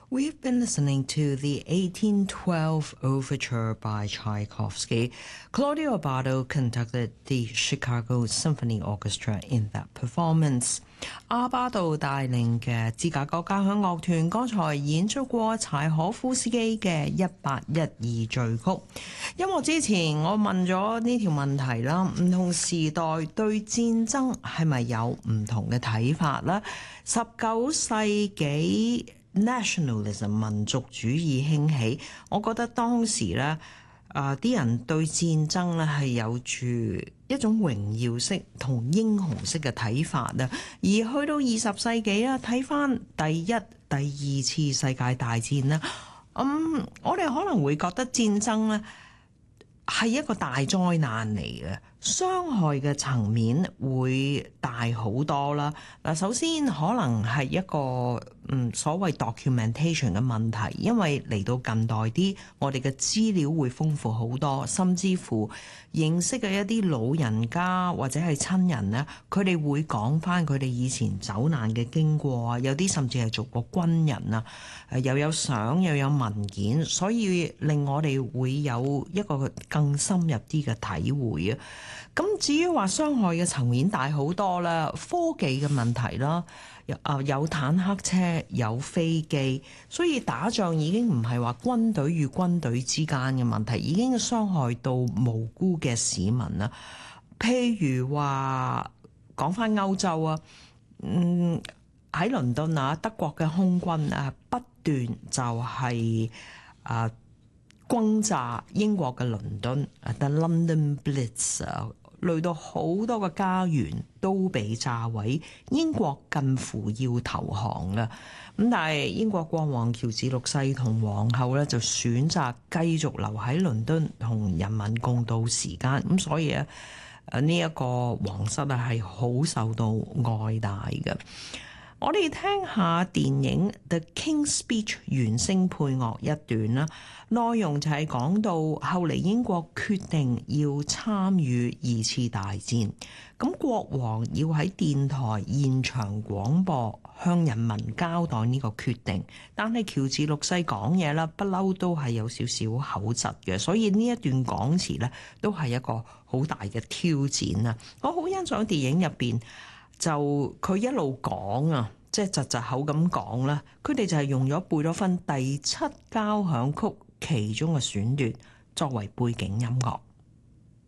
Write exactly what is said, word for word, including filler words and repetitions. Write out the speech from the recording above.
We've been listening to the eighteen twelve Overture by Tchaikovsky. Claudio Abbado conducted the Chicago Symphony Orchestra in that performance. 阿巴道帶領嘅芝加哥交響樂團剛才演出過柴可夫斯基嘅一八一二序曲。音樂之前我問咗呢條問題啦，唔同時代對戰爭係咪有唔同嘅睇法呢？十九世紀 nationalism 民族主義興起，我覺得當時咧啊啲人對戰爭咧係有住一種榮耀式同英雄式嘅睇法啊，而去到二十世紀啦，睇返第一、第二次世界大戰啦，咁、嗯、我哋可能會覺得戰爭咧係一個大災難嚟嘅，傷害嘅層面會大好多啦。嗱，首先可能係一個嗯所謂 documentation 嘅問題，因為嚟到近代啲，我哋嘅資料會豐富好多，甚至乎認識嘅一啲老人家或者係親人咧，佢哋會講返佢哋以前走難嘅經過啊，有啲甚至係做過軍人啊，又有相又有文件，所以令我哋會有一個更深入啲嘅體會啊。咁至於話傷害嘅層面大好多啦，科技嘅問題啦，啊有坦克車有飛機，所以打仗已經唔係話軍隊與軍隊之間嘅問題，已經傷害到無辜嘅市民啦。譬如話講返歐洲啊，嗯喺倫敦啊，德國嘅空軍啊不斷就係、是、啊轟炸英國嘅倫敦啊 The London Blitz 啊，累到好多個家園都被炸毀，英國近乎要投降嘅。咁但係英國國王喬治六世同皇后咧就選擇繼續留喺倫敦同人民共度時間，咁所以咧誒呢一個皇室啊係好受到愛戴嘅。我哋聽下電影《The King's Speech》原聲配樂一段啦，內容就係講到後嚟英國決定要參與二次大戰，咁國王要喺電台現場廣播向人民交代呢個決定，但係喬治六世講嘢啦，不嬲都係有少少口窒嘅，所以呢一段講詞咧都係一個好大嘅挑戰啊！我好欣賞電影入邊。就佢一路講啊，即係窒窒口咁講啦。佢哋就係用咗貝多芬第七交響曲其中嘅選段作為背景音樂。